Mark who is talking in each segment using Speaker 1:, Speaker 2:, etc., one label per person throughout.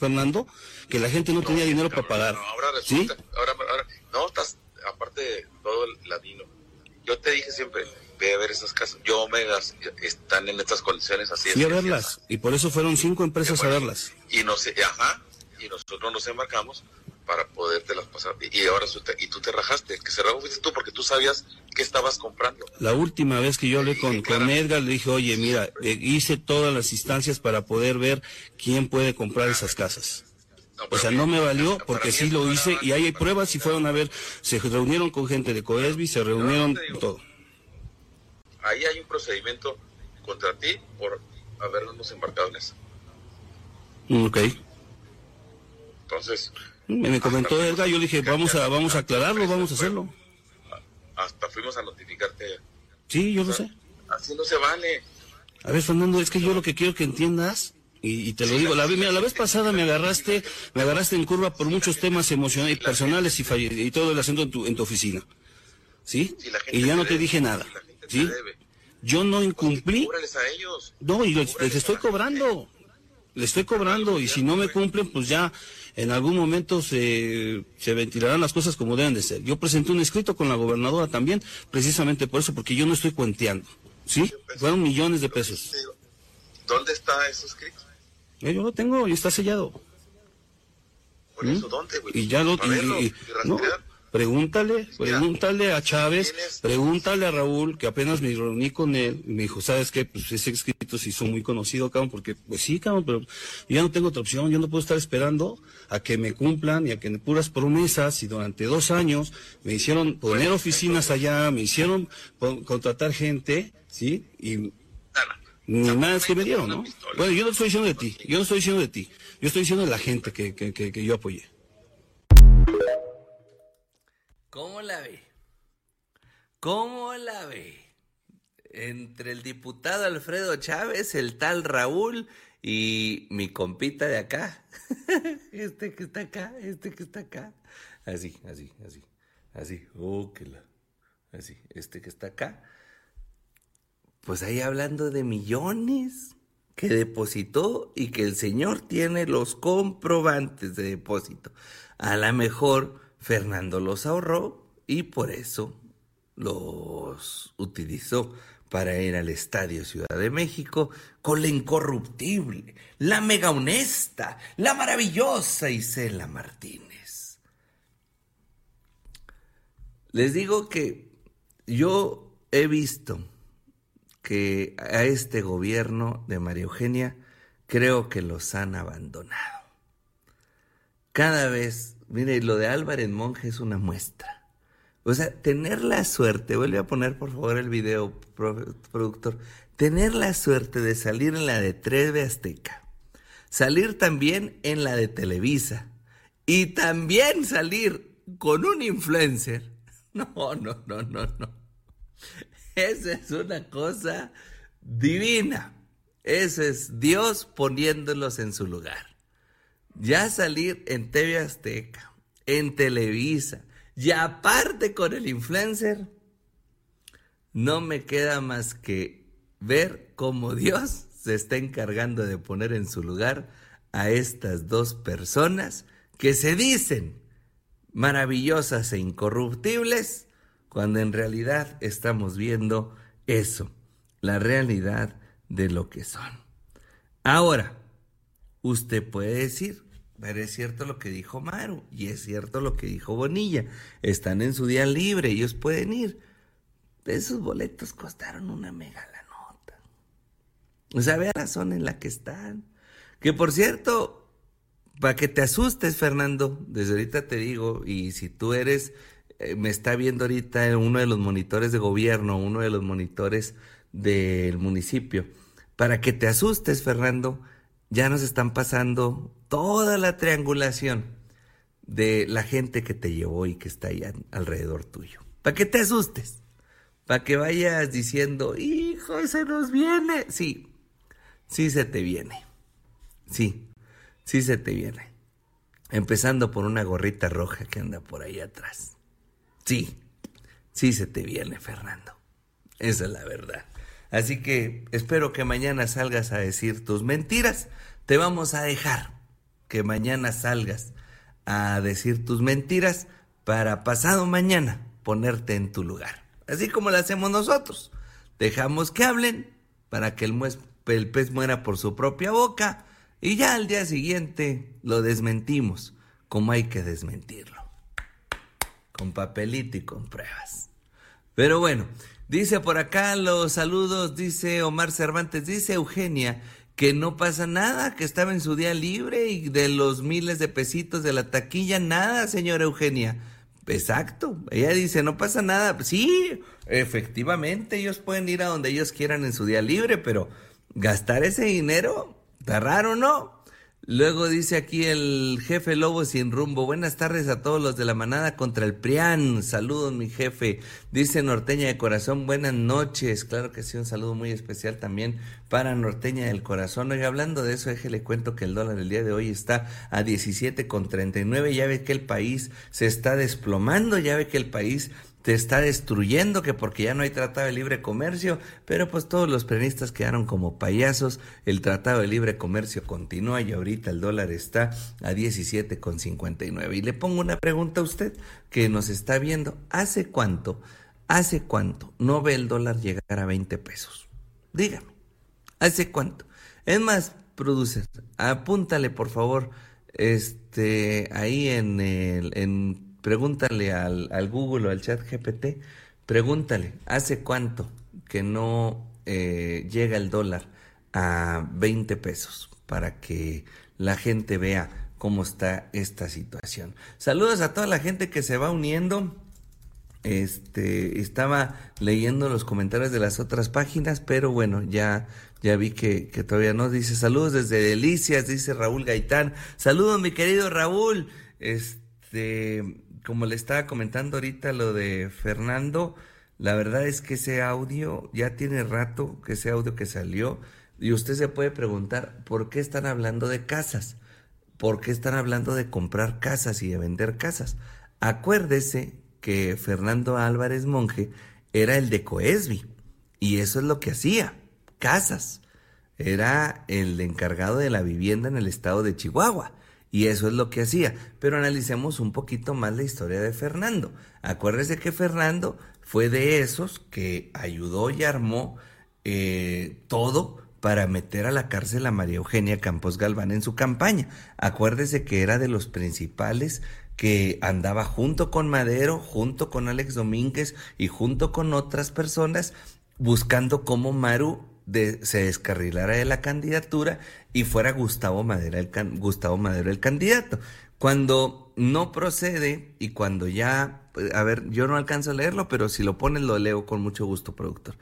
Speaker 1: Fernando, que la gente no tenía dinero para pagar.
Speaker 2: No, ahora resulta,
Speaker 1: ¿sí?
Speaker 2: ahora, no, estás, aparte de todo el ladino. Yo te dije siempre, ve a ver esas casas. Yo Omegas están en estas condiciones así.
Speaker 1: Fui a verlas, y por eso fueron 5 empresas a verlas.
Speaker 2: Y no sé, y nosotros nos embarcamos para podértelas pasar. Y ahora y tú te rajaste, el que se rajó fuiste tú, porque tú sabías qué estabas comprando.
Speaker 1: La última vez que yo hablé con Edgar, le dije, oye, mira, hice todas las instancias para poder ver quién puede comprar esas casas. O sea, no me valió porque sí lo hice, y ahí hay pruebas, y fueron a ver, se reunieron con gente de Coesbi, se reunieron todo.
Speaker 2: Ahí hay un procedimiento contra ti por habernos embarcado en eso.
Speaker 1: Ok.
Speaker 2: Entonces...
Speaker 1: Me comentó Edgar, yo le dije, vamos a aclararlo, vamos a hacerlo.
Speaker 2: Hasta fuimos a notificarte.
Speaker 1: Sí, yo lo sé.
Speaker 2: Así no se vale.
Speaker 1: A ver, Fernando, es que yo lo que quiero que entiendas, y te lo digo, la vez pasada me agarraste en curva por muchos temas emocionales, personales y todo el asunto en tu oficina. ¿Sí? Y ya no te dije nada. ¿Sí? Yo no incumplí. No, y les estoy cobrando. Le estoy cobrando, y si no me cumplen, pues ya en algún momento se ventilarán las cosas como deben de ser. Yo presenté un escrito con la gobernadora también, precisamente por eso, porque yo no estoy cuenteando, ¿sí? Fueron millones de pesos.
Speaker 2: ¿Dónde está ese escrito?
Speaker 1: Yo lo tengo y está sellado.
Speaker 2: ¿Por eso dónde, güey?
Speaker 1: Y ya lo... no, pregúntale a Chávez, pregúntale a Raúl, que apenas me reuní con él, y me dijo, ¿sabes qué? Pues ese escrito se hizo muy conocido, cabrón, porque, pues sí, cabrón, pero yo ya no tengo otra opción, yo no puedo estar esperando a que me cumplan y a que me puras promesas, y durante 2 años me hicieron poner oficinas allá, me hicieron contratar gente, ¿sí? Y ni más que me dieron, ¿no? Bueno, yo no estoy diciendo de ti, yo estoy diciendo de la gente que yo apoyé.
Speaker 3: ¿Cómo la ve? ¿Cómo la ve? Entre el diputado Alfredo Chávez, el tal Raúl y mi compita de acá. Este que está acá. Así. Así, este que está acá. Pues ahí hablando de millones que depositó y que el señor tiene los comprobantes de depósito. A lo mejor Fernando los ahorró y por eso los utilizó para ir al Estadio Ciudad de México con la incorruptible, la mega honesta, la maravillosa Isela Martínez. Les digo que yo he visto que a este gobierno de María Eugenia creo que los han abandonado. Cada vez, mire, lo de Álvarez Monge es una muestra. O sea, tener la suerte, vuelve a poner por favor el video, productor, tener la suerte de salir en la de 3 Azteca, salir también en la de Televisa y también salir con un influencer. No. Esa es una cosa divina. Eso es Dios poniéndolos en su lugar. Ya salir en TV Azteca, en Televisa, y aparte con el influencer, no me queda más que ver cómo Dios se está encargando de poner en su lugar a estas 2 personas que se dicen maravillosas e incorruptibles, cuando en realidad estamos viendo eso, la realidad de lo que son. Ahora, usted puede decir, pero es cierto lo que dijo Maru, y es cierto lo que dijo Bonilla, están en su día libre, ellos pueden ir. Esos boletos costaron una mega la nota. O sea, vea la zona en la que están. Que por cierto, para que te asustes, Fernando, desde ahorita te digo, y si tú eres, me está viendo ahorita uno de los monitores de gobierno, uno de los monitores del municipio, para que te asustes, Fernando, ya nos están pasando toda la triangulación de la gente que te llevó y que está ahí alrededor tuyo. Para que te asustes, para que vayas diciendo, hijo, se nos viene. Sí se te viene. Sí se te viene. Empezando por una gorrita roja que anda por ahí atrás. Sí se te viene, Fernando. Esa es la verdad. Así que espero que mañana salgas a decir tus mentiras. Te vamos a dejar que mañana salgas a decir tus mentiras para pasado mañana ponerte en tu lugar. Así como lo hacemos nosotros. Dejamos que hablen para que el pez muera por su propia boca y ya al día siguiente lo desmentimos como hay que desmentirlo. Con papelito y con pruebas. Pero bueno, dice por acá los saludos, dice Omar Cervantes, dice Eugenia que no pasa nada, que estaba en su día libre y de los miles de pesitos de la taquilla, nada, señora Eugenia. Exacto, ella dice, no pasa nada. Sí, efectivamente, ellos pueden ir a donde ellos quieran en su día libre, pero gastar ese dinero, está raro, ¿no? Luego dice aquí el jefe Lobo sin rumbo, buenas tardes a todos los de la manada contra el PRIAN, saludos mi jefe, dice Norteña de Corazón, buenas noches, claro que sí, un saludo muy especial también para Norteña del Corazón. Oiga, hablando de eso, déjele cuento que el dólar el día de hoy está a 17,39, ya ve que el país se está desplomando, ya ve que el país te está destruyendo, que porque ya no hay tratado de libre comercio, pero pues todos los peronistas quedaron como payasos, el tratado de libre comercio continúa y ahorita el dólar está a 17,59. Y le pongo una pregunta a usted que nos está viendo, ¿hace cuánto no ve el dólar llegar a 20 pesos? Dígame, ¿hace cuánto? Es más, producer, apúntale por favor, ahí pregúntale al Google o al chat GPT, pregúntale, ¿hace cuánto que no llega el dólar a 20 pesos? Para que la gente vea cómo está esta situación. Saludos a toda la gente que se va uniendo. Estaba leyendo los comentarios de las otras páginas, pero bueno, ya vi que todavía no. Dice, saludos desde Delicias, dice Raúl Gaitán. Saludos, mi querido Raúl. Como le estaba comentando ahorita lo de Fernando, la verdad es que ese audio ya tiene rato, que ese audio que salió, y usted se puede preguntar, ¿por qué están hablando de casas? ¿Por qué están hablando de comprar casas y de vender casas? Acuérdese que Fernando Álvarez Monge era el de Coesbi, y eso es lo que hacía, casas. Era el encargado de la vivienda en el estado de Chihuahua. Y eso es lo que hacía. Pero analicemos un poquito más la historia de Fernando. Acuérdese que Fernando fue de esos que ayudó y armó todo para meter a la cárcel a María Eugenia Campos Galván en su campaña. Acuérdese que era de los principales que andaba junto con Madero, junto con Alex Domínguez y junto con otras personas buscando cómo Maru se descarrilara de la candidatura y fuera Gustavo Madero el candidato. Cuando no procede y cuando ya, a ver, yo no alcanzo a leerlo, pero si lo pones lo leo con mucho gusto, productor.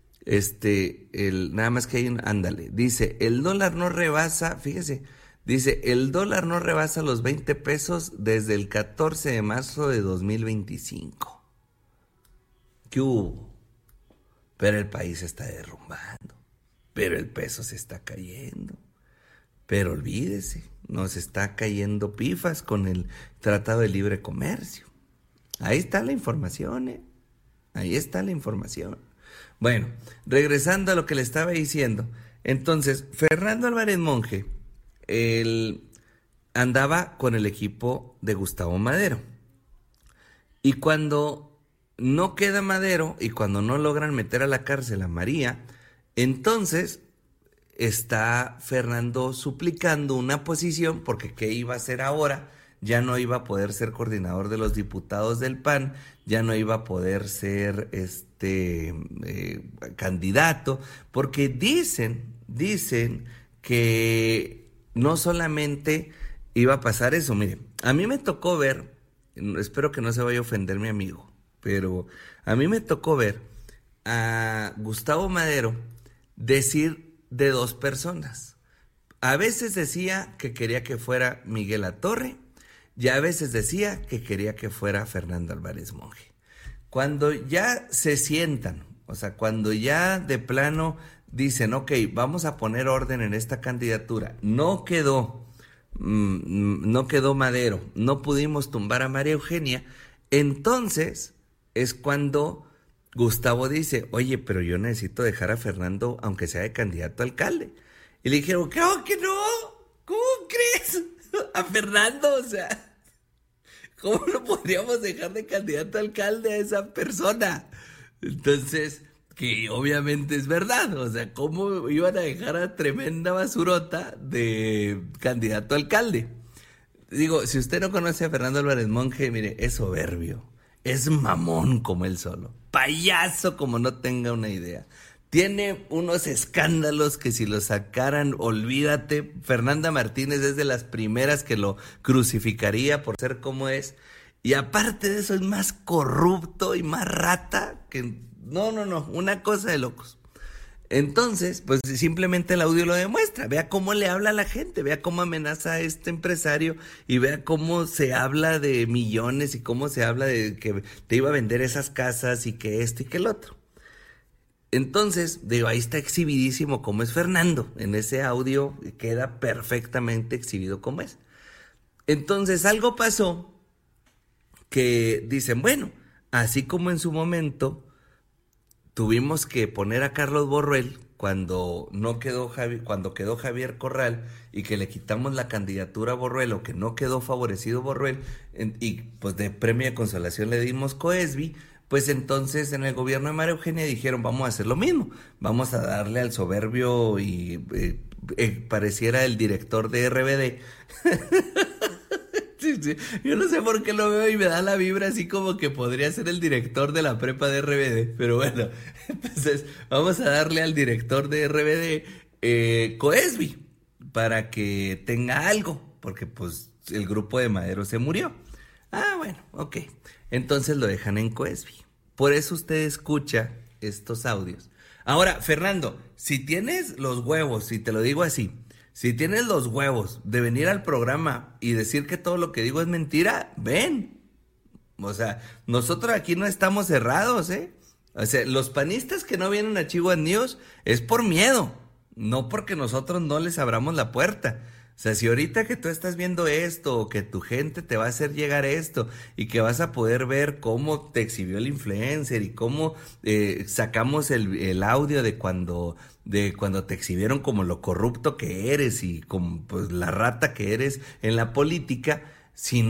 Speaker 3: Nada más que hay ándale, dice, el dólar no rebasa, fíjese, dice, el dólar no rebasa los 20 pesos desde el 14 de marzo de 2025. ¿Qué hubo? Pero el país se está derrumbando, pero el peso se está cayendo. Pero olvídese, nos está cayendo pifas con el Tratado de Libre Comercio. Ahí está la información, ahí está la información. Bueno, regresando a lo que le estaba diciendo, entonces, Fernando Álvarez Monge, él andaba con el equipo de Gustavo Madero. Y cuando no queda Madero y cuando no logran meter a la cárcel a María, entonces está Fernando suplicando una posición, porque ¿qué iba a hacer ahora? Ya no iba a poder ser coordinador de los diputados del PAN, ya no iba a poder ser candidato, porque dicen que no solamente iba a pasar eso. Mire, a mí me tocó ver, espero que no se vaya a ofender mi amigo, pero a mí me tocó ver a Gustavo Madero decir de dos personas. A veces decía que quería que fuera Miguel Latorre y a veces decía que quería que fuera Fernando Álvarez Monge. Cuando ya se sientan, o sea, cuando ya de plano dicen, ok, vamos a poner orden en esta candidatura, no quedó Madero, no pudimos tumbar a María Eugenia, entonces es cuando Gustavo dice, oye, pero yo necesito dejar a Fernando aunque sea de candidato a alcalde. Y le dijeron, ¿qué? ¿Que no? ¿Cómo crees? a Fernando, o sea, ¿cómo no podríamos dejar de candidato a alcalde a esa persona? Entonces, que obviamente es verdad, o sea, ¿cómo iban a dejar a tremenda basurota de candidato a alcalde? Digo, si usted no conoce a Fernando Álvarez Monge, mire, es soberbio, es mamón como él solo, payaso como no tenga una idea. Tiene unos escándalos que si lo sacaran, olvídate. Fernanda Martínez es de las primeras que lo crucificaría por ser como es. Y aparte de eso es más corrupto y más rata que... No, una cosa de locos. Entonces, pues simplemente el audio lo demuestra. Vea cómo le habla a la gente, vea cómo amenaza a este empresario y vea cómo se habla de millones y cómo se habla de que te iba a vender esas casas y que esto y que el otro. Entonces, digo, ahí está exhibidísimo cómo es Fernando. En ese audio queda perfectamente exhibido cómo es. Entonces, algo pasó que dicen, bueno, así como en su momento tuvimos que poner a Carlos Borrell cuando quedó Javier Corral y que le quitamos la candidatura a Borrell o que no quedó favorecido Borrell y pues de premio de consolación le dimos Coesbi. Pues entonces en el gobierno de María Eugenia dijeron, vamos a hacer lo mismo, vamos a darle al soberbio y pareciera el director de RBD. Sí. Yo no sé por qué lo veo y me da la vibra así como que podría ser el director de la prepa de RBD, pero bueno, entonces vamos a darle al director de RBD Coesbi para que tenga algo, porque pues el grupo de Madero se murió. Ah, bueno, ok. Entonces lo dejan en Coesbi. Por eso usted escucha estos audios. Ahora, Fernando, si tienes los huevos, y te lo digo así, si tienes los huevos de venir al programa y decir que todo lo que digo es mentira, ven. O sea, nosotros aquí no estamos cerrados, ¿eh? O sea, los panistas que no vienen a Chihuahua News es por miedo, no porque nosotros no les abramos la puerta. O sea, si ahorita que tú estás viendo esto o que tu gente te va a hacer llegar esto y que vas a poder ver cómo te exhibió el influencer y cómo sacamos el audio de cuando te exhibieron como lo corrupto que eres y como pues la rata que eres en la política, si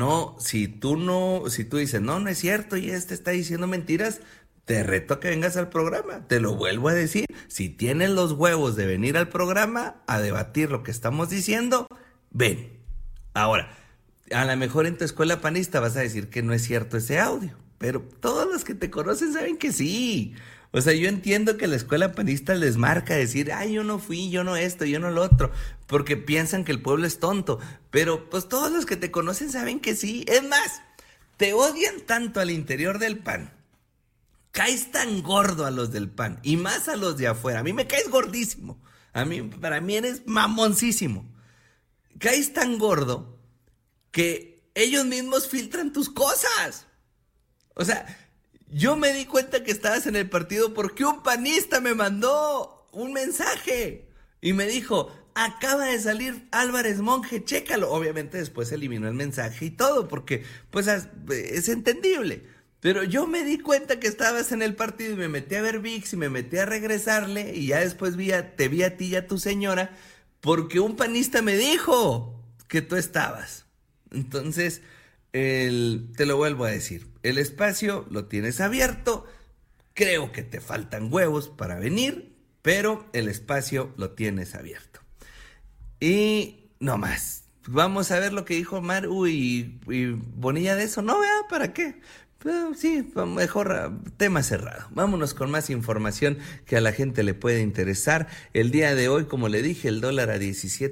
Speaker 3: tú dices, no es cierto y este está diciendo mentiras, te reto a que vengas al programa, te lo vuelvo a decir, si tienes los huevos de venir al programa a debatir lo que estamos diciendo, ven. Ahora, a lo mejor en tu escuela panista vas a decir que no es cierto ese audio, pero todos los que te conocen saben que sí. O sea, yo entiendo que la escuela panista les marca decir, ay, yo no fui, yo no esto, yo no lo otro, porque piensan que el pueblo es tonto, pero pues todos los que te conocen saben que sí. Es más, te odian tanto al interior del PAN. Caes tan gordo a los del PAN y más a los de afuera. A mí me caes gordísimo. Para mí eres mamoncísimo. Caes tan gordo que ellos mismos filtran tus cosas. O sea, yo me di cuenta que estabas en el partido porque un panista me mandó un mensaje y me dijo, acaba de salir Álvarez Monge, chécalo. Obviamente después eliminó el mensaje y todo porque pues es entendible. Pero yo me di cuenta que estabas en el partido y me metí a ver ViX y me metí a regresarle y ya después te vi a ti y a tu señora porque un panista me dijo que tú estabas. Entonces, te lo vuelvo a decir, el espacio lo tienes abierto, creo que te faltan huevos para venir, pero el espacio lo tienes abierto. Y no más, vamos a ver lo que dijo Maru y Bonilla de eso, ¿no? ¿Verdad? ¿Para qué? Pero sí, mejor tema cerrado. Vámonos con más información que a la gente le puede interesar. El día de hoy, como le dije, el dólar a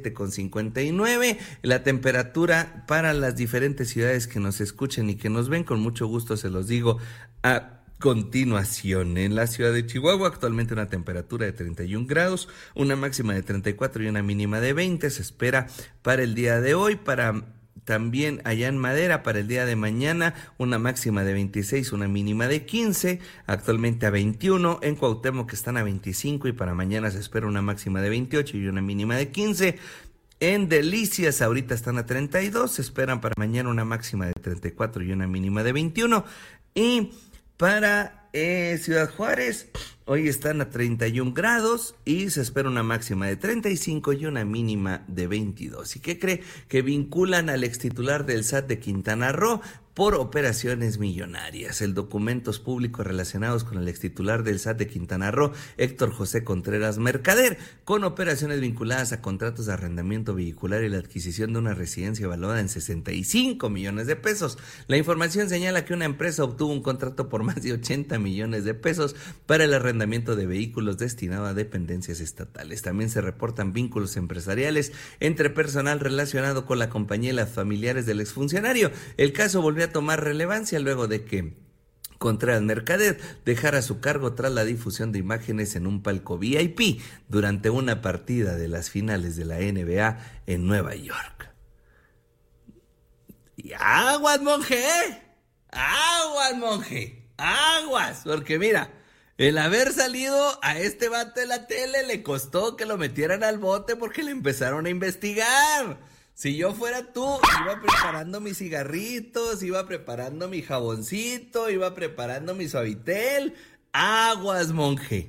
Speaker 3: 17.59. La temperatura para las diferentes ciudades que nos escuchen y que nos ven, con mucho gusto se los digo a continuación. En la ciudad de Chihuahua, actualmente una temperatura de 31 grados, una máxima de 34 y una mínima de 20. Se espera para el día de hoy, también allá en Madera para el día de mañana, una máxima de 26, una mínima de 15, actualmente a 21, en Cuauhtémoc que están a 25 y para mañana se espera una máxima de 28 y una mínima de 15. En Delicias ahorita están a 32, se esperan para mañana una máxima de 34 y una mínima de 21. Y para Ciudad Juárez, hoy están a 31 grados y se espera una máxima de 35 y una mínima de 22. ¿Y qué cree? Que vinculan al extitular del SAT de Quintana Roo por operaciones millonarias. El documentos públicos relacionados con el extitular del SAT de Quintana Roo, Héctor José Contreras Mercader, con operaciones vinculadas a contratos de arrendamiento vehicular y la adquisición de una residencia valuada en 65 millones de pesos. La información señala que una empresa obtuvo un contrato por más de 80 millones de pesos para el arrendamiento de vehículos destinado a dependencias estatales. También se reportan vínculos empresariales entre personal relacionado con la compañía y las familiares del exfuncionario. El caso volvió a tomar relevancia luego de que Contreras Mercader dejara su cargo tras la difusión de imágenes en un palco VIP durante una partida de las finales de la NBA en Nueva York. Y aguas, monje, aguas, porque mira, el haber salido a este vato de la tele le costó que lo metieran al bote porque le empezaron a investigar. Si yo fuera tú, iba preparando mis cigarritos, iba preparando mi jaboncito, iba preparando mi suavitel. Aguas, monje,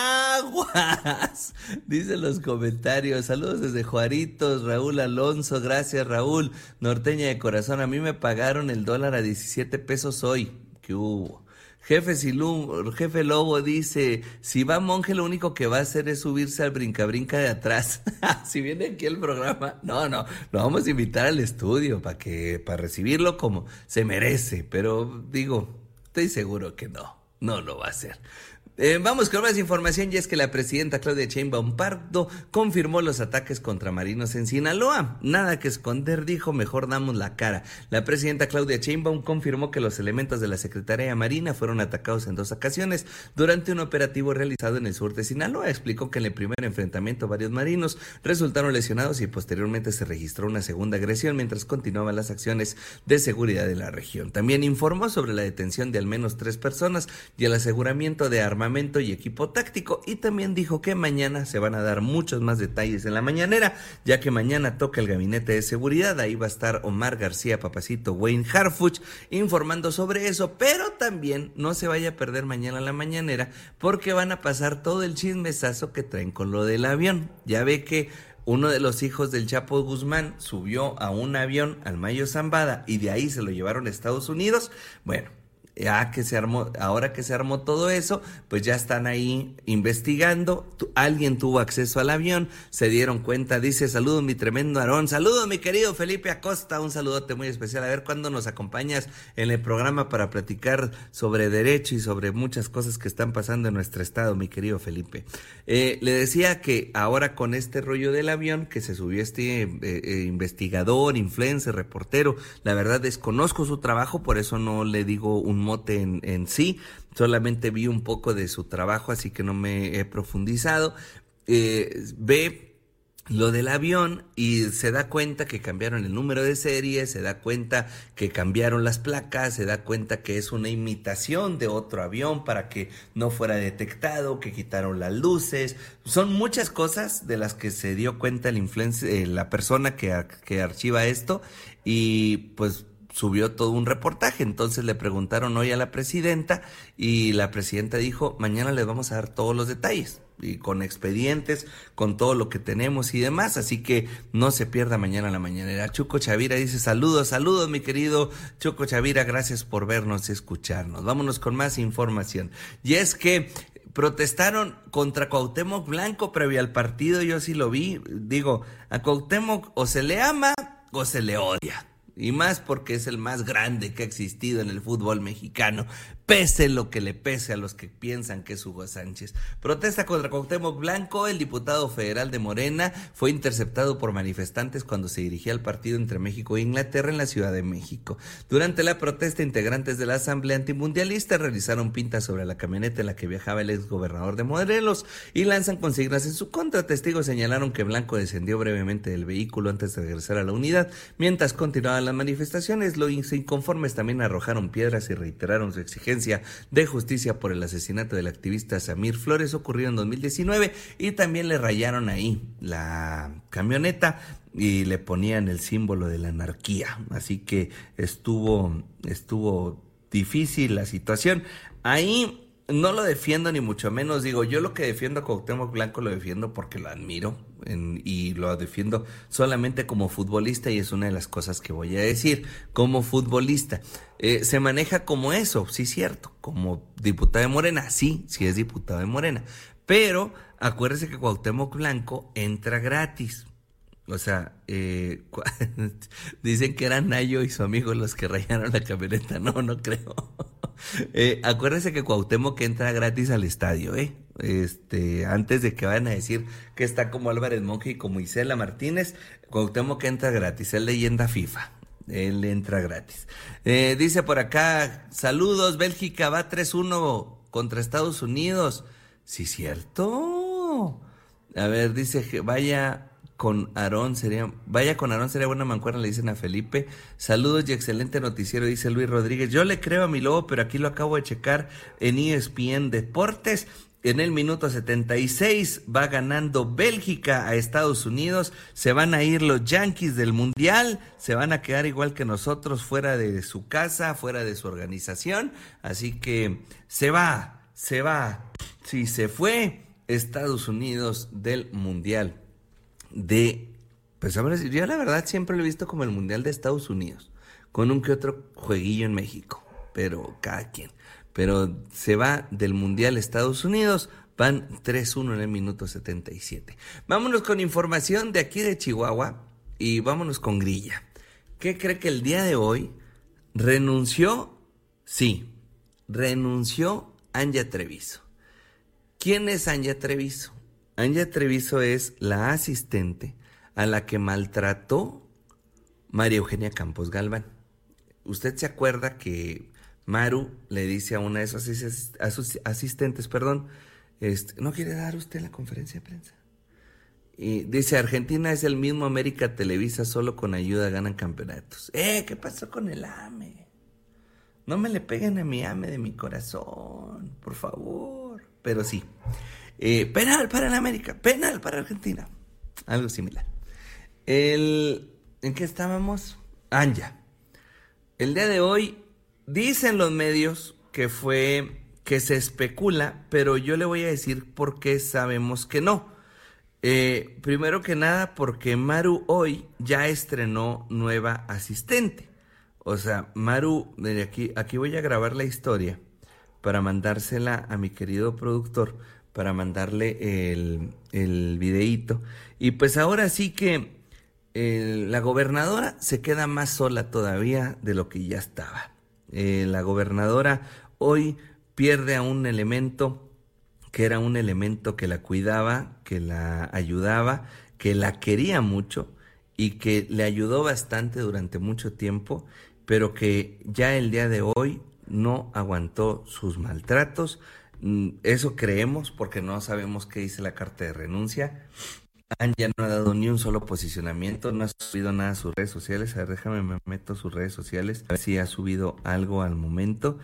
Speaker 3: aguas. Dicen los comentarios. Saludos desde Juaritos, Raúl Alonso. Gracias, Raúl. Norteña de corazón, a mí me pagaron el dólar a 17 pesos hoy. ¿Qué hubo? Jefe Lobo dice, si va monje lo único que va a hacer es subirse al brinca-brinca de atrás. Si viene aquí el programa, no, lo vamos a invitar al estudio para recibirlo como se merece, pero digo, estoy seguro que no lo va a hacer. Vamos con más información, y es que la presidenta Claudia Sheinbaum Pardo confirmó los ataques contra marinos en Sinaloa. Nada que esconder, dijo, mejor damos la cara. La presidenta Claudia Sheinbaum confirmó que los elementos de la Secretaría de Marina fueron atacados en 2 ocasiones durante un operativo realizado en el sur de Sinaloa. Explicó que en el primer enfrentamiento varios marinos resultaron lesionados y posteriormente se registró una segunda agresión mientras continuaban las acciones de seguridad de la región. También informó sobre la detención de al menos 3 personas y el aseguramiento de armamento y equipo táctico, y también dijo que mañana se van a dar muchos más detalles en la mañanera, ya que mañana toca el gabinete de seguridad. Ahí va a estar Omar García Papacito Wayne Harfuch informando sobre eso, pero también no se vaya a perder mañana la mañanera porque van a pasar todo el chismesazo que traen con lo del avión. Ya ve que uno de los hijos del Chapo Guzmán subió a un avión al Mayo Zambada y de ahí se lo llevaron a Estados Unidos. Bueno, ahora que se armó todo eso, pues ya están ahí investigando. Alguien tuvo acceso al avión, se dieron cuenta, dice, saludos mi tremendo Aarón, saludos mi querido Felipe Acosta, un saludote muy especial. A ver cuándo nos acompañas en el programa para platicar sobre derecho y sobre muchas cosas que están pasando en nuestro estado, mi querido Felipe. Le decía que ahora con este rollo del avión, que se subió este investigador, influencer, reportero, la verdad desconozco su trabajo, por eso no le digo un mote en sí, solamente vi un poco de su trabajo, así que no me he profundizado. Ve lo del avión y se da cuenta que cambiaron el número de serie, se da cuenta que cambiaron las placas, se da cuenta que es una imitación de otro avión para que no fuera detectado, que quitaron las luces. Son muchas cosas de las que se dio cuenta la persona que archiva esto, y pues subió todo un reportaje. Entonces le preguntaron hoy a la presidenta y la presidenta dijo, mañana les vamos a dar todos los detalles y con expedientes, con todo lo que tenemos y demás, así que no se pierda mañana la mañanera. Chuco Chavira dice, saludos mi querido Chuco Chavira, gracias por vernos y escucharnos. Vámonos con más información, y es que protestaron contra Cuauhtémoc Blanco previo al partido. Yo sí lo vi, digo, a Cuauhtémoc o se le ama o se le odia. Y más porque es el más grande que ha existido en el fútbol mexicano, pese lo que le pese a los que piensan que es Hugo Sánchez. Protesta contra Cuauhtémoc Blanco. El diputado federal de Morena fue interceptado por manifestantes cuando se dirigía al partido entre México e Inglaterra en la Ciudad de México. Durante la protesta, integrantes de la Asamblea Antimundialista realizaron pintas sobre la camioneta en la que viajaba el exgobernador de Morelos y lanzan consignas en su contra. Testigos señalaron que Blanco descendió brevemente del vehículo antes de regresar a la unidad. Mientras continuaban las manifestaciones, los inconformes también arrojaron piedras y reiteraron su exigencia de justicia por el asesinato del activista Samir Flores ocurrido en 2019, y también le rayaron ahí la camioneta y le ponían el símbolo de la anarquía. Así que estuvo difícil la situación. Ahí no lo defiendo ni mucho menos, digo, yo lo que defiendo a Cuauhtémoc Blanco lo defiendo porque lo admiro y lo defiendo solamente como futbolista, y es una de las cosas que voy a decir. Como futbolista, se maneja como eso, sí, cierto, como diputado de Morena, sí es diputado de Morena, pero acuérdese que Cuauhtémoc Blanco entra gratis. O sea, dicen que eran Nayo y su amigo los que rayaron la camioneta. No creo. Acuérdense que Cuauhtémoc entra gratis al estadio, antes de que vayan a decir que está como Álvarez Monge y como Isela Martínez, Cuauhtémoc entra gratis, es leyenda FIFA. Él entra gratis. Dice por acá, saludos, Bélgica va 3-1 contra Estados Unidos. Sí, cierto. A ver, dice que vaya con Aarón sería buena mancuerna, le dicen a Felipe. Saludos y excelente noticiero, dice Luis Rodríguez. Yo le creo a mi lobo, pero aquí lo acabo de checar en ESPN Deportes. En el minuto 76 va ganando Bélgica a Estados Unidos. Se van a ir los Yankees del Mundial. Se van a quedar igual que nosotros, fuera de su casa, fuera de su organización. Así que se va. Sí, se fue Estados Unidos del Mundial. Pues a ver, yo la verdad siempre lo he visto como el Mundial de Estados Unidos, con un que otro jueguillo en México, pero cada quien. Pero se va del Mundial Estados Unidos, van 3-1 en el minuto 77. Vámonos con información de aquí de Chihuahua y vámonos con grilla. ¿Qué cree que el día de hoy renunció? Sí, renunció Anya Treviso. ¿Quién es Anya Treviso? Anya Treviso es la asistente a la que maltrató María Eugenia Campos Galván. Usted se acuerda que Maru le dice a una de sus asistentes, ¿no quiere dar usted la conferencia de prensa? Y dice, Argentina es el mismo América Televisa, solo con ayuda ganan campeonatos. ¿Qué pasó con el AME? No me le peguen a mi AME de mi corazón, por favor. Pero sí. Penal para el América, penal para Argentina. Algo similar. ¿En qué estábamos? Anya. El día de hoy dicen los medios que se especula, pero yo le voy a decir por qué sabemos que no. Primero que nada, porque Maru hoy ya estrenó nueva asistente. O sea, Maru, aquí voy a grabar la historia para mandársela a mi querido productor, para mandarle el videíto. Y pues ahora sí que la gobernadora se queda más sola todavía de lo que ya estaba. La gobernadora hoy pierde a un elemento que era un elemento que la cuidaba, que la ayudaba, que la quería mucho y que le ayudó bastante durante mucho tiempo, pero que ya el día de hoy no aguantó sus maltratos. Eso creemos porque no sabemos qué dice la carta de renuncia. Anya no ha dado ni un solo posicionamiento, no ha subido nada a sus redes sociales. A ver, me meto a sus redes sociales, a ver si ha subido algo al momento,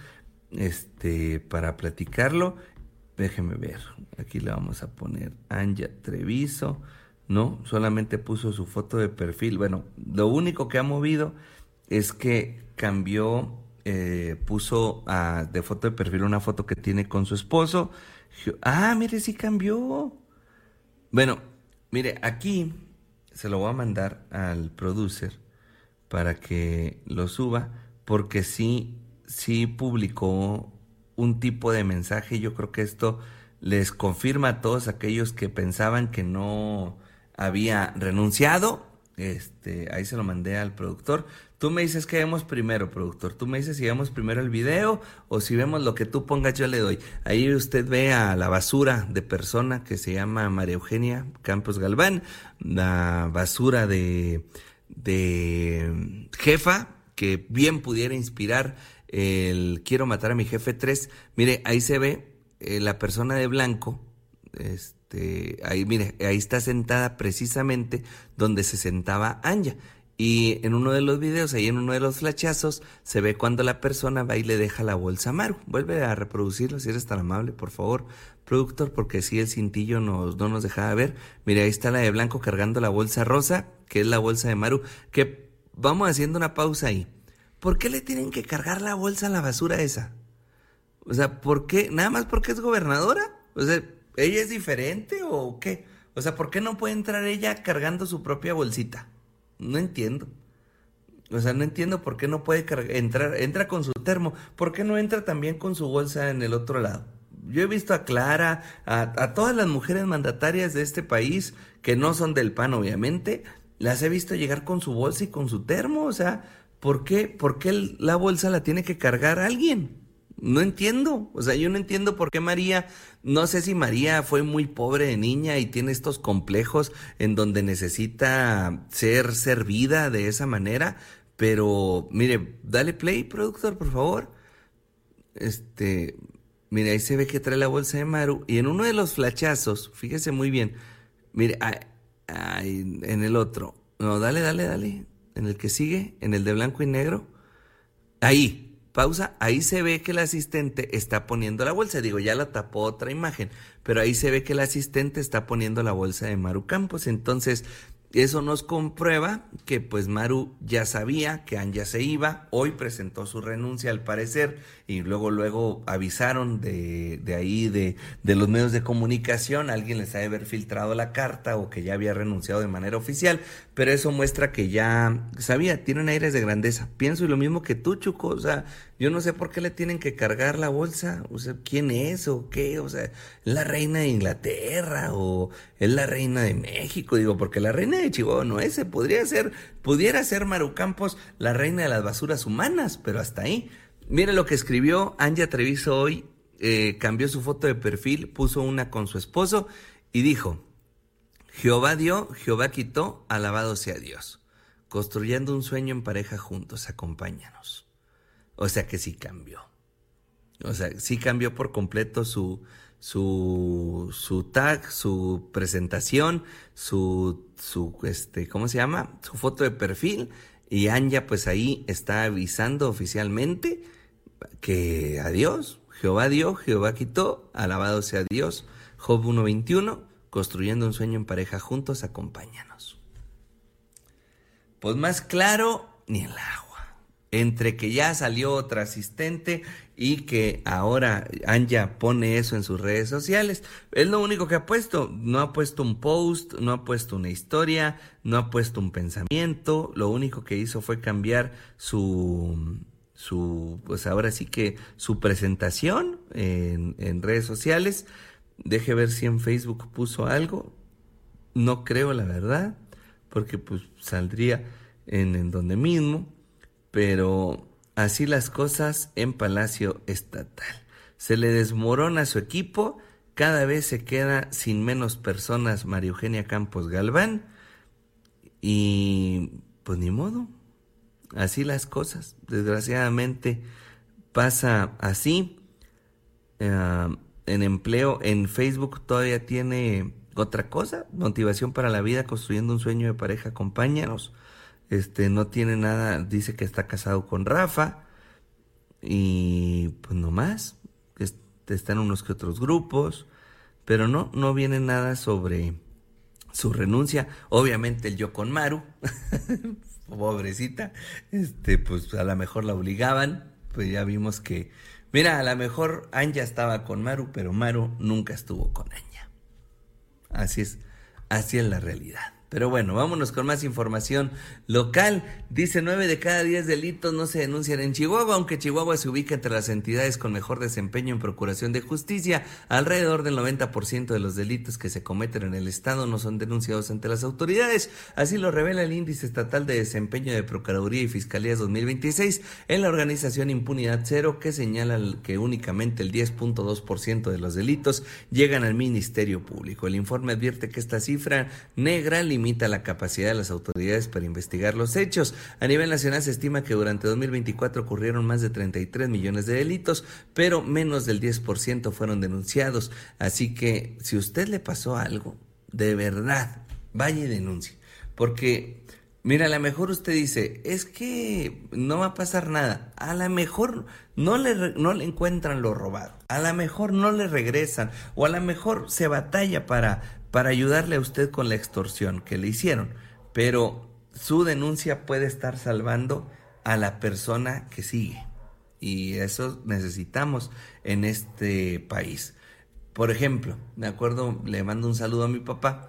Speaker 3: para platicarlo. Déjeme ver, aquí le vamos a poner Anya Treviso, ¿no? Solamente puso su foto de perfil. Bueno, lo único que ha movido es que cambió, puso de foto de perfil una foto que tiene con su esposo. Mire, sí cambió. Bueno, mire, aquí se lo voy a mandar al producer para que lo suba, porque sí publicó un tipo de mensaje. Yo creo que esto les confirma a todos aquellos que pensaban que no había renunciado. Ahí se lo mandé al productor. Tú me dices que vemos primero, productor. Tú me dices si vemos primero el video o si vemos lo que tú pongas, yo le doy. Ahí usted ve a la basura de persona que se llama María Eugenia Campos Galván, la basura de jefa, que bien pudiera inspirar el Quiero matar a mi jefe 3. Mire, ahí se ve la persona de blanco. Ahí, mire, ahí está sentada precisamente donde se sentaba Anya. Y en uno de los videos, ahí en uno de los flashazos, se ve cuando la persona va y le deja la bolsa a Maru. Vuelve a reproducirlo, si eres tan amable, por favor, productor, porque si el cintillo no nos dejaba ver. Mire, ahí está la de blanco cargando la bolsa rosa, que es la bolsa de Maru. Que vamos haciendo una pausa ahí. ¿Por qué le tienen que cargar la bolsa a la basura esa? O sea, ¿por qué? ¿Nada más porque es gobernadora? O sea, ¿ella es diferente o qué? O sea, ¿por qué no puede entrar ella cargando su propia bolsita? No entiendo. O sea, no entiendo por qué no puede entrar, entra con su termo. ¿Por qué no entra también con su bolsa en el otro lado? Yo he visto a Clara, a todas las mujeres mandatarias de este país, que no son del PAN obviamente, las he visto llegar con su bolsa y con su termo. O sea, ¿por qué la bolsa la tiene que cargar alguien? No entiendo. O sea, yo no entiendo por qué María, no sé si María fue muy pobre de niña y tiene estos complejos en donde necesita ser servida de esa manera, pero mire, dale play, productor, por favor. Mire, ahí se ve que trae la bolsa de Maru y en uno de los flachazos, fíjese muy bien, mire, ahí, en el otro, no, dale, en el que sigue, en el de blanco y negro, ahí, pausa, ahí se ve que el asistente está poniendo la bolsa, digo, ya la tapó otra imagen, pero ahí se ve que el asistente está poniendo la bolsa de Maru Campos. Entonces eso nos comprueba que pues Maru ya sabía que Anya se iba, hoy presentó su renuncia al parecer y luego avisaron de ahí, de los medios de comunicación, alguien les ha de haber filtrado la carta o que ya había renunciado de manera oficial, pero eso muestra que ya sabía, tienen aires de grandeza. Pienso y lo mismo que tú, Chuco, o sea, yo no sé por qué le tienen que cargar la bolsa, o sea, ¿quién es o qué? O sea, ¿es la reina de Inglaterra o es la reina de México? Digo, porque la reina de Chihuahua no es, pudiera ser Maru Campos la reina de las basuras humanas, pero hasta ahí. Mire lo que escribió Anya Treviso hoy, cambió su foto de perfil, puso una con su esposo y dijo: Jehová dio, Jehová quitó, alabado sea Dios. Construyendo un sueño en pareja juntos, acompáñanos. O sea que sí cambió. O sea, sí cambió por completo su tag, su presentación, ¿cómo se llama? Su foto de perfil. Y Anya pues ahí está avisando oficialmente que adiós, Jehová dio, Jehová quitó, alabado sea Dios. Job 1:21, construyendo un sueño en pareja juntos, acompáñanos. Pues más claro ni el agua. Entre que ya salió otra asistente y que ahora Anya pone eso en sus redes sociales, es lo único que ha puesto. No ha puesto un post, no ha puesto una historia, no ha puesto un pensamiento. Lo único que hizo fue cambiar pues ahora sí que su presentación en redes sociales. Deje ver si en Facebook puso algo. No creo, la verdad, porque pues saldría en donde mismo. Pero así las cosas en Palacio Estatal. Se le desmorona su equipo, cada vez se queda sin menos personas María Eugenia Campos Galván y pues ni modo, así las cosas. Desgraciadamente pasa así. En empleo, en Facebook todavía tiene otra cosa, motivación para la vida, construyendo un sueño de pareja, acompáñanos. No tiene nada, dice que está casado con Rafa y pues no más, están unos que otros grupos, pero no viene nada sobre su renuncia. Obviamente el yo con Maru, pobrecita, pues a lo mejor la obligaban, pues ya vimos que, mira, a lo mejor Anya estaba con Maru, pero Maru nunca estuvo con Anya. Así es la realidad. Pero bueno, vámonos con más información local. Dice 9 de cada 10 delitos no se denuncian en Chihuahua, aunque Chihuahua se ubica entre las entidades con mejor desempeño en procuración de justicia. Alrededor del 90% de los delitos que se cometen en el estado no son denunciados ante las autoridades. Así lo revela el Índice Estatal de Desempeño de Procuraduría y Fiscalías 2026 en la organización Impunidad Cero, que señala que únicamente el 10.2% de los delitos llegan al Ministerio Público. El informe advierte que esta cifra negra limita la capacidad de las autoridades para investigar los hechos. A nivel nacional se estima que durante 2024 ocurrieron más de 33 millones de delitos, pero menos del 10% fueron denunciados. Así que si usted le pasó algo, de verdad, vaya y denuncie. Porque, mira, a lo mejor usted dice, es que no va a pasar nada. A lo mejor no le encuentran lo robado. A lo mejor no le regresan. O a lo mejor se batalla para ayudarle a usted con la extorsión que le hicieron, pero su denuncia puede estar salvando a la persona que sigue. y eso necesitamos en este país. Por ejemplo, me acuerdo, le mando un saludo a mi papá.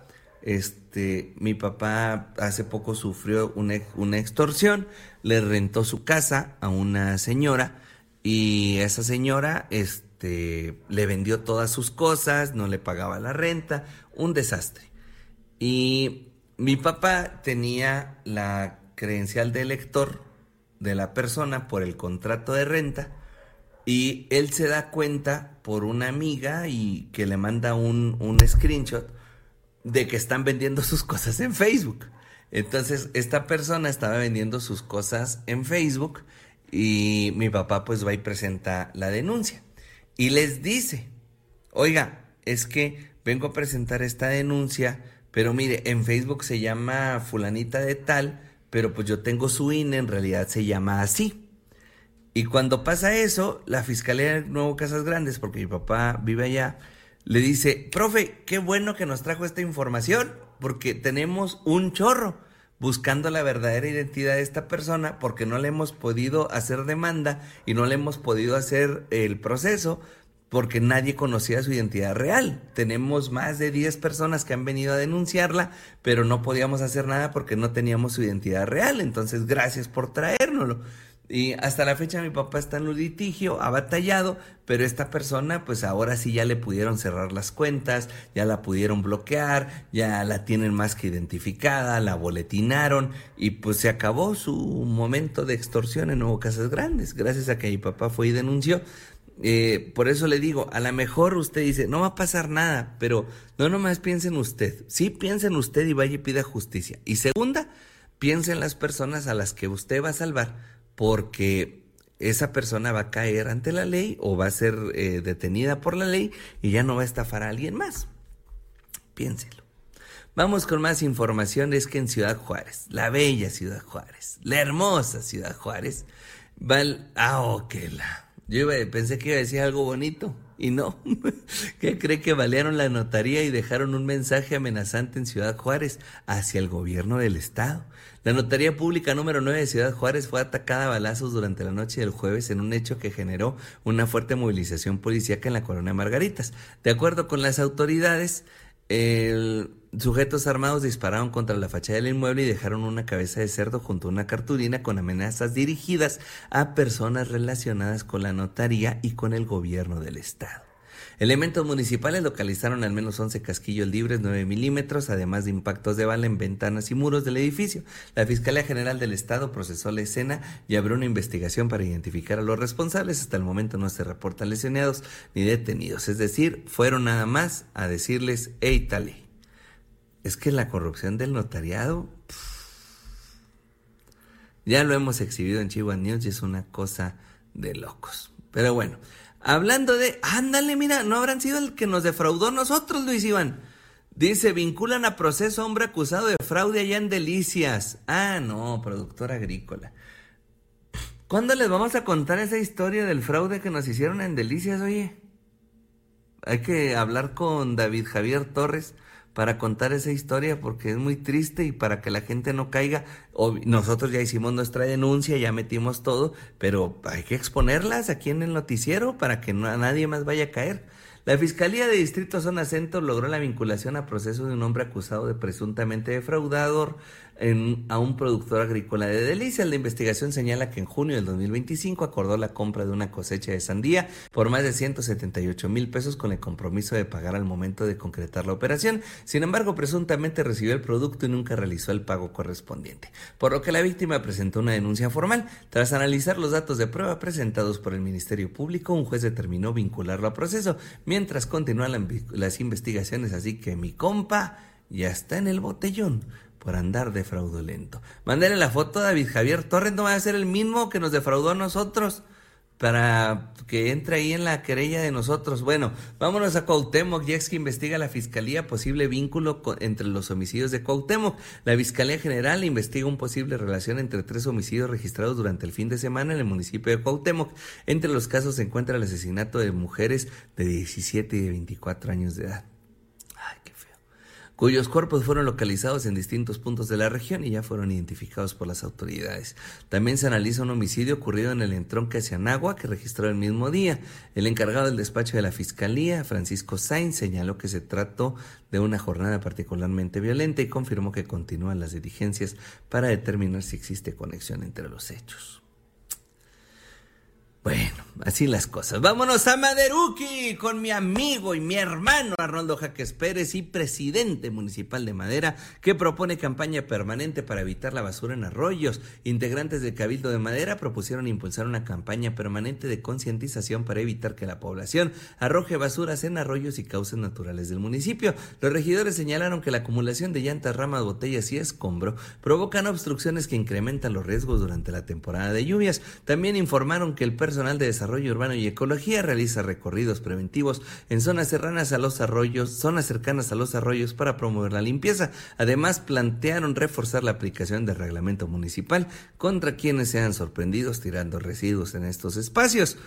Speaker 3: Mi papá hace poco sufrió una extorsión, le rentó su casa a una señora y esa señora le vendió todas sus cosas, no le pagaba la renta, un desastre. Y mi papá tenía la credencial de elector de la persona por el contrato de renta y él se da cuenta por una amiga y que le manda un screenshot de que están vendiendo sus cosas en Facebook. Entonces esta persona estaba vendiendo sus cosas en Facebook y mi papá pues va y presenta la denuncia y les dice, oiga, es que vengo a presentar esta denuncia, pero mire, en Facebook se llama fulanita de tal, pero pues yo tengo su INE, en realidad se llama así. Y cuando pasa eso, la Fiscalía de Nuevo Casas Grandes, porque mi papá vive allá, le dice, profe, qué bueno que nos trajo esta información, porque tenemos un chorro buscando la verdadera identidad de esta persona, porque no le hemos podido hacer demanda y no le hemos podido hacer el proceso, porque nadie conocía su identidad real. Tenemos más de 10 personas que han venido a denunciarla, pero no podíamos hacer nada porque no teníamos su identidad real. Entonces, gracias por traérnoslo. Y hasta la fecha mi papá está en un litigio, ha batallado, pero esta persona pues ahora sí ya le pudieron cerrar las cuentas, ya la pudieron bloquear, ya la tienen más que identificada, la boletinaron y pues se acabó su momento de extorsión en Nuevo Casas Grandes, gracias a que mi papá fue y denunció. Por eso le digo, a lo mejor usted dice, no va a pasar nada, pero no nomás piense en usted, sí piense en usted y vaya y pida justicia. Y segunda, piense en las personas a las que usted va a salvar, porque esa persona va a caer ante la ley o va a ser detenida por la ley y ya no va a estafar a alguien más. Piénselo. Vamos con más información. Es que en Ciudad Juárez, la bella Ciudad Juárez, la hermosa Ciudad Juárez, pensé que iba a decir algo bonito y no. ¿Qué cree? Que balearon la notaría y dejaron un mensaje amenazante en Ciudad Juárez hacia el gobierno del estado. La notaría pública número 9 de Ciudad Juárez fue atacada a balazos durante la noche del jueves en un hecho que generó una fuerte movilización policíaca en la colonia Margaritas. De acuerdo con las autoridades, sujetos armados dispararon contra la fachada del inmueble y dejaron una cabeza de cerdo junto a una cartulina con amenazas dirigidas a personas relacionadas con la notaría y con el gobierno del estado. Elementos municipales localizaron al menos 11 casquillos libres 9 milímetros, además de impactos de bala en ventanas y muros del edificio. La Fiscalía General del Estado procesó la escena y abrió una investigación para identificar a los responsables. Hasta el momento no se reportan lesionados ni detenidos, es decir, fueron nada más a decirles, hey, tale. Es que la corrupción del notariado, ya lo hemos exhibido en Chihuahua News y es una cosa de locos. Pero bueno, hablando de, ándale, mira, no habrán sido el que nos defraudó a nosotros, Luis Iván. Dice, vinculan a proceso a hombre acusado de fraude allá en Delicias. Ah, no, productor agrícola. ¿Cuándo les vamos a contar esa historia del fraude que nos hicieron en Delicias, oye? Hay que hablar con David Javier Torres para contar esa historia porque es muy triste y para que la gente no caiga. Nosotros ya hicimos nuestra denuncia, ya metimos todo, pero hay que exponerlas aquí en el noticiero para que nadie más vaya a caer. La Fiscalía de Distrito Zona Centro logró la vinculación a proceso de un hombre acusado de presuntamente defraudador a un productor agrícola de Delicias. La investigación señala que en junio del 2025 acordó la compra de una cosecha de sandía por más de 178,000 pesos con el compromiso de pagar al momento de concretar la operación. Sin embargo, presuntamente recibió el producto y nunca realizó el pago correspondiente, por lo que la víctima presentó una denuncia formal. Tras analizar los datos de prueba presentados por el Ministerio Público, un juez determinó vincularlo a proceso mientras continúan las investigaciones, así que mi compa ya está en el botellón por andar de fraudulento. Mándale la foto a David Javier Torres, no va a ser el mismo que nos defraudó a nosotros, para que entre ahí en la querella de nosotros. Bueno, vámonos a Cuauhtémoc. Ya es que investiga la Fiscalía posible vínculo entre los homicidios de Cuauhtémoc. La Fiscalía General investiga un posible relación entre 3 homicidios registrados durante el fin de semana en el municipio de Cuauhtémoc. Entre los casos se encuentra el asesinato de mujeres de 17 y de 24 años de edad. Ay, qué feo. cuyos cuerpos fueron localizados en distintos puntos de la región y ya fueron identificados por las autoridades. También se analiza un homicidio ocurrido en el entronque hacia Anáhuac que registró el mismo día. El encargado del despacho de la Fiscalía, Francisco Sainz, señaló que se trató de una jornada particularmente violenta y confirmó que continúan las diligencias para determinar si existe conexión entre los hechos. Bueno, así las cosas. Vámonos a Maderuki con mi amigo y mi hermano Arnoldo Jaques Pérez y presidente municipal de Madera, que propone campaña permanente para evitar la basura en arroyos. Integrantes del Cabildo de Madera propusieron impulsar una campaña permanente de concientización para evitar que la población arroje basuras en arroyos y cauces naturales del municipio. Los regidores señalaron que la acumulación de llantas, ramas, botellas y escombro provocan obstrucciones que incrementan los riesgos durante la temporada de lluvias. También informaron que el personal de Desarrollo Urbano y Ecología realiza recorridos preventivos en zonas cercanas a los arroyos para promover la limpieza. Además, plantearon reforzar la aplicación del reglamento municipal contra quienes sean sorprendidos tirando residuos en estos espacios.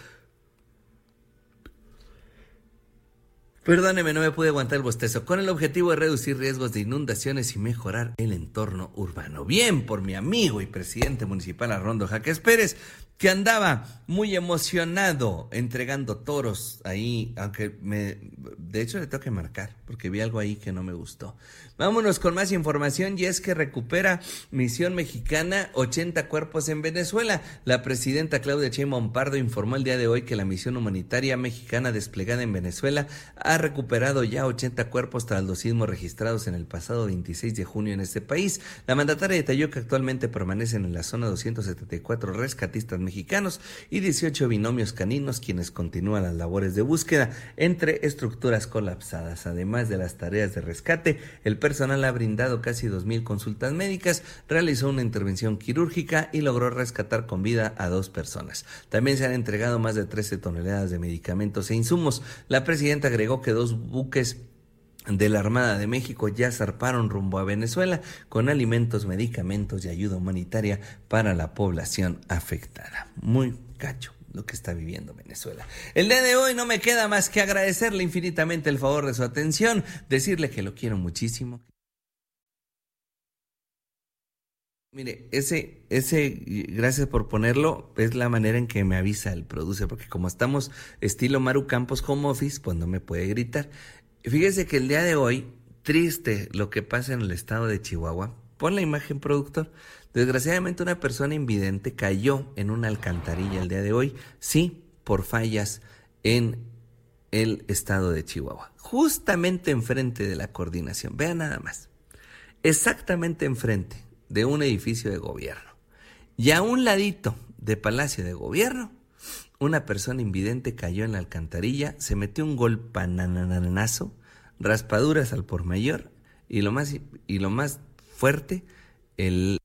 Speaker 3: Perdóneme, no me pude aguantar el bostezo. Con el objetivo de reducir riesgos de inundaciones y mejorar el entorno urbano. Bien por mi amigo y presidente municipal Arnoldo Jaques Pérez, que andaba muy emocionado entregando toros ahí, aunque de hecho le tengo que marcar, porque vi algo ahí que no me gustó. Vámonos con más información, y es que recupera Misión Mexicana 80 cuerpos en Venezuela. La presidenta Claudia Sheinbaum Pardo informó el día de hoy que la misión humanitaria mexicana desplegada en Venezuela ha recuperado ya 80 cuerpos tras los sismos registrados en el pasado 26 de junio en este país. La mandataria detalló que actualmente permanecen en la zona 274 rescatistas mexicanos y 18 binomios caninos quienes continúan las labores de búsqueda entre estructuras colapsadas. Además de las tareas de rescate, el personal ha brindado casi 2,000 consultas médicas, realizó una intervención quirúrgica y logró rescatar con vida a 2 personas. También se han entregado más de 13 toneladas de medicamentos e insumos. La presidenta agregó que 2 buques de la Armada de México ya zarparon rumbo a Venezuela con alimentos, medicamentos y ayuda humanitaria para la población afectada. Muy gacho lo que está viviendo Venezuela. El día de hoy no me queda más que agradecerle infinitamente el favor de su atención, decirle que lo quiero muchísimo. Mire, ese, gracias por ponerlo, es la manera en que me avisa el producer, porque como estamos estilo Maru Campos home office, pues no me puede gritar. Fíjese que el día de hoy, triste lo que pasa en el estado de Chihuahua. Pon la imagen, productor. Desgraciadamente una persona invidente cayó en una alcantarilla el día de hoy, sí, por fallas en el estado de Chihuahua. Justamente enfrente de la coordinación, vean nada más, exactamente enfrente de un edificio de gobierno. Y a un ladito de Palacio de Gobierno, una persona invidente cayó en la alcantarilla, se metió un golpananazo, raspaduras al por mayor y lo más fuerte, El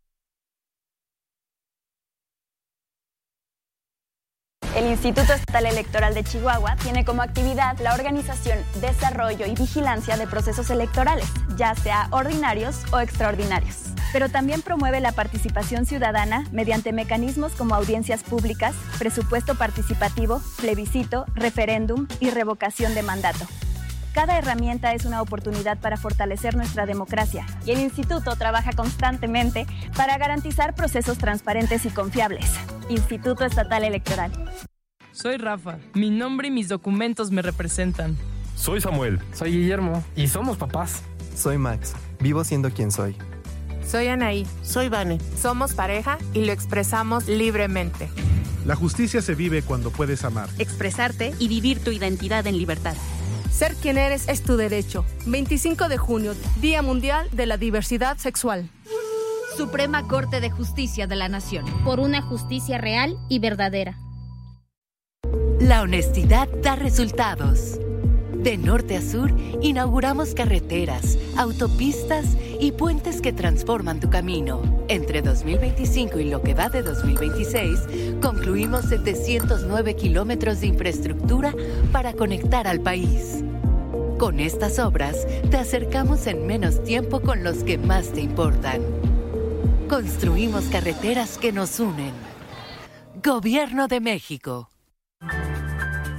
Speaker 4: Instituto Estatal Electoral de Chihuahua tiene como actividad la organización, desarrollo y vigilancia de procesos electorales, ya sea ordinarios o extraordinarios. Pero también promueve la participación ciudadana mediante mecanismos como audiencias públicas, presupuesto participativo, plebiscito, referéndum y revocación de mandato. Cada herramienta es una oportunidad para fortalecer nuestra democracia y el instituto trabaja constantemente para garantizar procesos transparentes y confiables. Instituto Estatal Electoral.
Speaker 5: Soy Rafa. Mi nombre y mis documentos me representan.
Speaker 6: Soy Samuel.
Speaker 7: Soy Guillermo.
Speaker 6: Y somos papás.
Speaker 7: Soy Max. Vivo siendo quien soy.
Speaker 8: Soy Anaí.
Speaker 9: Soy Vane.
Speaker 8: Somos pareja y lo expresamos libremente.
Speaker 10: La justicia se vive cuando puedes amar,
Speaker 9: expresarte y vivir tu identidad en libertad.
Speaker 11: Ser quien eres es tu derecho. 25 de junio, Día Mundial de la Diversidad Sexual.
Speaker 12: Suprema Corte de Justicia de la Nación.
Speaker 13: Por una justicia real y verdadera.
Speaker 14: La honestidad da resultados. De norte a sur, inauguramos carreteras, autopistas y puentes que transforman tu camino. Entre 2025 y lo que va de 2026, concluimos 709 kilómetros de infraestructura para conectar al país. Con estas obras, te acercamos en menos tiempo con los que más te importan. Construimos carreteras que nos unen. Gobierno de México.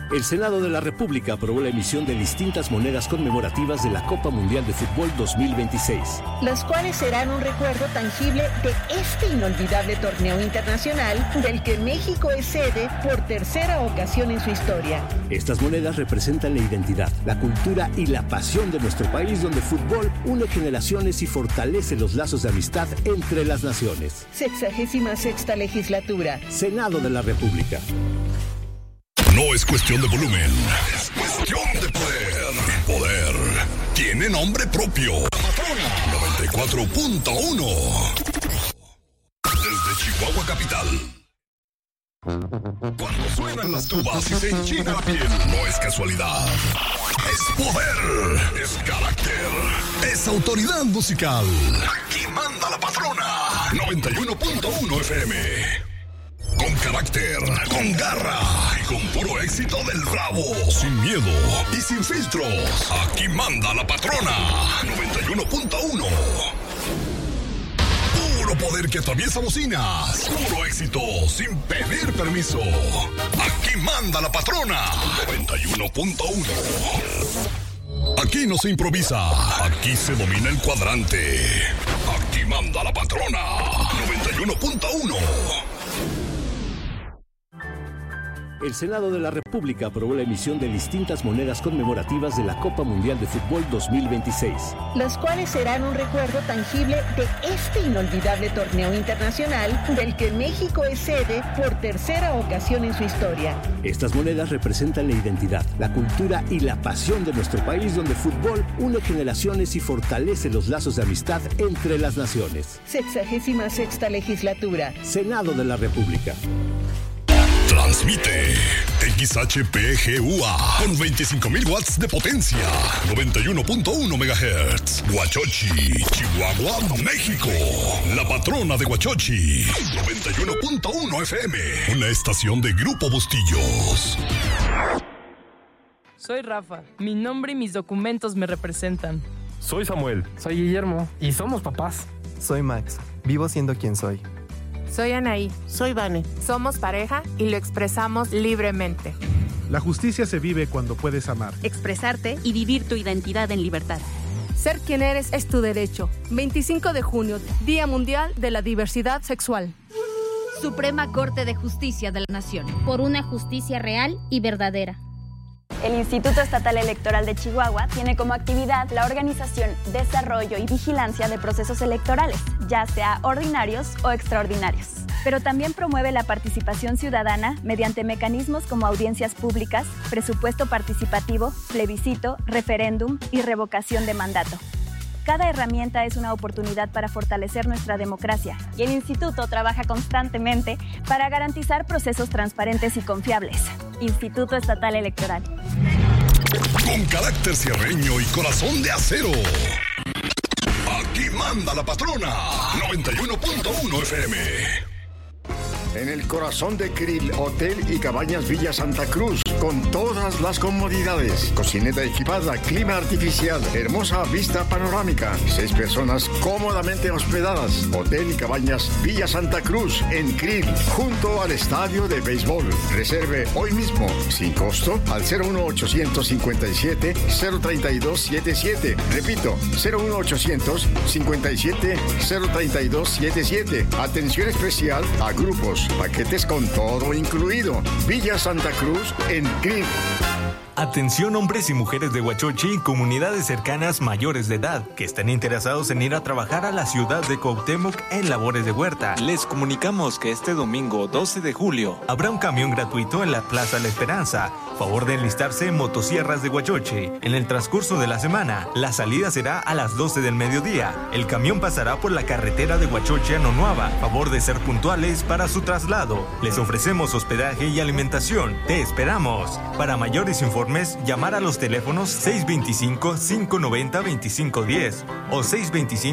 Speaker 6: El Senado de la República aprobó la emisión de distintas monedas conmemorativas de la Copa Mundial de Fútbol 2026.
Speaker 15: Las cuales serán un recuerdo tangible de este inolvidable torneo internacional del que México es sede por tercera ocasión en su historia.
Speaker 6: Estas monedas representan la identidad, la cultura y la pasión de nuestro país, donde el fútbol une generaciones y fortalece los lazos de amistad entre las naciones.
Speaker 15: 66ª legislatura.
Speaker 6: Senado de la República.
Speaker 16: No es cuestión de volumen, es cuestión de poder. El poder tiene nombre propio. La patrona 94.1. Desde Chihuahua capital. Cuando suenan las tubas y se enchina la piel, no es casualidad. Es poder, es carácter, es autoridad musical. Aquí manda la patrona 91.1 FM. Con carácter, con garra y con puro éxito del rabo. Sin miedo y sin filtros. Aquí manda la patrona 91.1. Puro poder que atraviesa bocinas. Puro éxito sin pedir permiso. Aquí manda la patrona 91.1. Aquí no se improvisa. Aquí se domina el cuadrante. Aquí manda la patrona 91.1.
Speaker 6: El Senado de la República aprobó la emisión de distintas monedas conmemorativas de la Copa Mundial de Fútbol 2026.
Speaker 15: Las cuales serán un recuerdo tangible de este inolvidable torneo internacional del que México es sede por tercera ocasión en su historia.
Speaker 6: Estas monedas representan la identidad, la cultura y la pasión de nuestro país, donde el fútbol une generaciones y fortalece los lazos de amistad entre las naciones.
Speaker 15: 66ª legislatura.
Speaker 6: Senado de la República.
Speaker 16: Transmite XHPGUA con 25,000 watts de potencia, 91.1 MHz. Huachochi, Chihuahua, México. La patrona de Huachochi, 91.1 FM. Una estación de Grupo Bustillos.
Speaker 5: Soy Rafa. Mi nombre y mis documentos me representan.
Speaker 7: Soy Samuel.
Speaker 17: Soy Guillermo. Y somos papás.
Speaker 7: Soy Max. Vivo siendo quien soy.
Speaker 8: Soy Anaí.
Speaker 18: Soy Vane.
Speaker 8: Somos pareja y lo expresamos libremente.
Speaker 10: La justicia se vive cuando puedes amar.
Speaker 9: Expresarte y vivir tu identidad en libertad.
Speaker 11: Ser quien eres es tu derecho. 25 de junio, Día Mundial de la Diversidad Sexual.
Speaker 12: Suprema Corte de Justicia de la Nación.
Speaker 13: Por una justicia real y verdadera.
Speaker 4: El Instituto Estatal Electoral de Chihuahua tiene como actividad la organización, desarrollo y vigilancia de procesos electorales, ya sea ordinarios o extraordinarios. Pero también promueve la participación ciudadana mediante mecanismos como audiencias públicas, presupuesto participativo, plebiscito, referéndum y revocación de mandato. Cada herramienta es una oportunidad para fortalecer nuestra democracia y el Instituto trabaja constantemente para garantizar procesos transparentes y confiables. Instituto Estatal Electoral.
Speaker 16: Con carácter sierreño y corazón de acero. Aquí manda la patrona 91.1 FM.
Speaker 19: En el corazón de Krill, Hotel y Cabañas Villa Santa Cruz, con todas las comodidades, cocineta equipada, clima artificial, hermosa vista panorámica, 6 personas cómodamente hospedadas. Hotel y Cabañas Villa Santa Cruz, en Krill, junto al estadio de béisbol. Reserve hoy mismo, sin costo, al 01857-03277. Repito, 01800-57-03277. Atención especial a grupos, paquetes con todo incluido. Villa Santa Cruz en Krill.
Speaker 20: Atención hombres y mujeres de Huachochi y comunidades cercanas mayores de edad que están interesados en ir a trabajar a la ciudad de Cuauhtémoc en labores de huerta. Les comunicamos que este domingo 12 de julio habrá un camión gratuito en la Plaza La Esperanza. Favor de enlistarse en Motosierras de Huachochi. En el transcurso de la semana, la salida será a las 12 del mediodía. El camión pasará por la carretera de Huachochi a Nonuava. Favor de ser puntuales para su traslado. Les ofrecemos hospedaje y alimentación. Te esperamos. Para mayores informes, llamar a los teléfonos 625-590-2510 o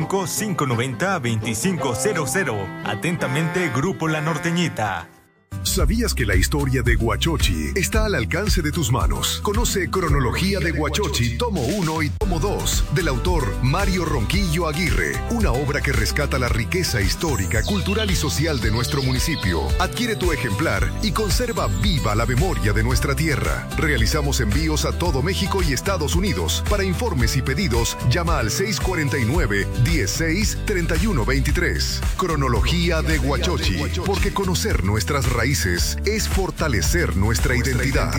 Speaker 20: 625-590-2500. Atentamente, Grupo La Norteñita.
Speaker 16: ¿Sabías que la historia de Huachochi está al alcance de tus manos? Conoce Cronología de Huachochi, tomo 1 y tomo 2, del autor Mario Ronquillo Aguirre, una obra que rescata la riqueza histórica, cultural y social de nuestro municipio. Adquiere tu ejemplar y conserva viva la memoria de nuestra tierra. Realizamos envíos a todo México y Estados Unidos. Para informes y pedidos, llama al 649-16-3123. Cronología de Huachochi, porque conocer nuestras raíces es fortalecer nuestra identidad.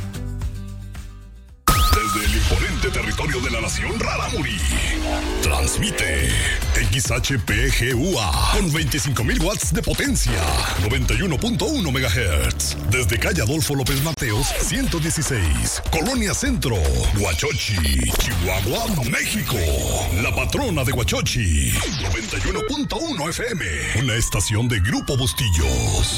Speaker 16: Desde el imponente territorio de la nación Rarámuri, transmite XHPGUA con 25,000 watts de potencia, 91.1 MHz. Desde calle Adolfo López Mateos, 116, Colonia Centro, Huachochi, Chihuahua, México. La patrona de Huachochi, 91.1 FM, una estación de Grupo Bustillos.